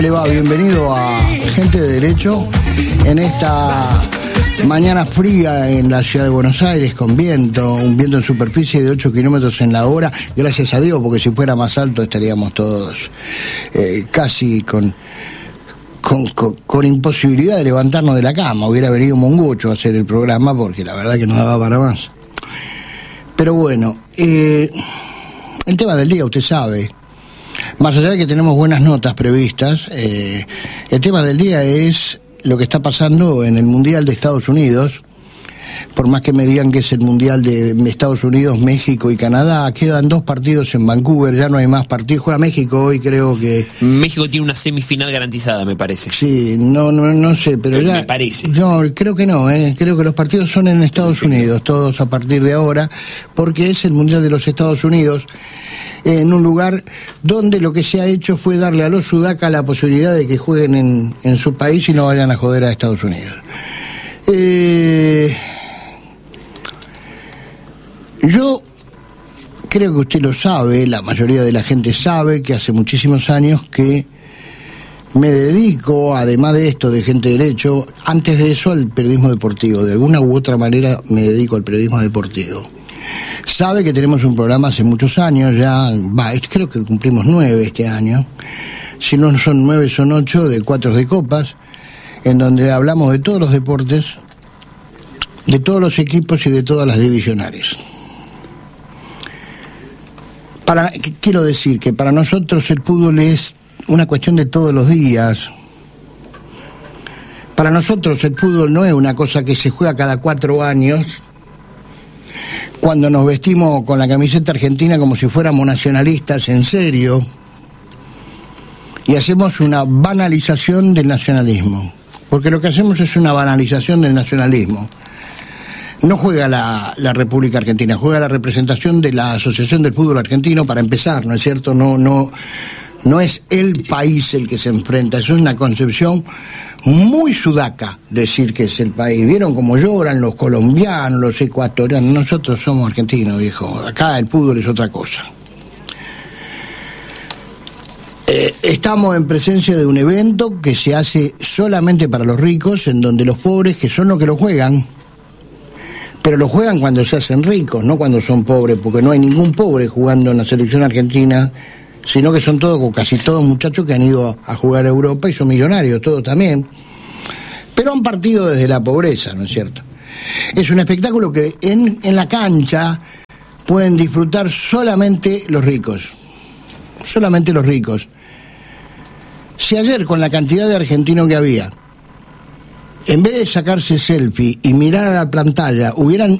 Le va, bienvenido a Gente de Derecho en esta mañana fría en la ciudad de Buenos Aires, con viento, un viento en superficie de 8 kilómetros en la hora, gracias a Dios, porque si fuera más alto estaríamos todos casi con imposibilidad de levantarnos de la cama. Hubiera venido Mongucho a hacer el programa porque la verdad que no daba para más. Pero bueno, el tema del día, usted sabe, más allá de que tenemos buenas notas previstas, el tema del día es lo que está pasando en el Mundial de Estados Unidos. Por más que me digan que es el Mundial de Estados Unidos, México y Canadá, quedan 2 partidos en Vancouver, ya no hay más partidos. Juega México hoy, creo que... México tiene una semifinal garantizada, me parece. Sí, no sé, pero ya... Me parece. Yo creo que no, creo que los partidos son en Estados Unidos, todos a partir de ahora, porque es el Mundial de los Estados Unidos, en un lugar donde lo que se ha hecho fue darle a los sudacas la posibilidad de que jueguen en su país y no vayan a joder a Estados Unidos. Yo creo que usted lo sabe, la mayoría de la gente sabe que hace muchísimos años que me dedico, además de esto de Gente de Derecho, antes de eso al periodismo deportivo. De alguna u otra manera me dedico al periodismo deportivo. Sabe que tenemos un programa hace muchos años, creo que cumplimos 9 este año. Si no son 9, son 8, de 4 de copas, en donde hablamos de todos los deportes, de todos los equipos y de todas las divisionales. Quiero decir que para nosotros el fútbol es una cuestión de todos los días. Para nosotros el fútbol no es una cosa que se juega cada 4 años, cuando nos vestimos con la camiseta argentina como si fuéramos nacionalistas en serio, y hacemos una banalización del nacionalismo. Porque lo que hacemos es una banalización del nacionalismo. No juega la República Argentina, juega la representación de la Asociación del Fútbol Argentino, para empezar, ¿no es cierto? No es el país el que se enfrenta, es una concepción muy sudaca decir que es el país. ¿Vieron cómo lloran los colombianos, los ecuatorianos? Nosotros somos argentinos, viejo. Acá el fútbol es otra cosa. Estamos en presencia de un evento que se hace solamente para los ricos, en donde los pobres, que son los que lo juegan, pero lo juegan cuando se hacen ricos, no cuando son pobres, porque no hay ningún pobre jugando en la selección argentina, sino que son todos, casi todos muchachos que han ido a jugar a Europa y son millonarios, todos también, pero han partido desde la pobreza, ¿no es cierto? Es un espectáculo que en la cancha pueden disfrutar solamente los ricos, solamente los ricos. Si ayer, con la cantidad de argentinos que había, en vez de sacarse selfie y mirar a la pantalla, hubieran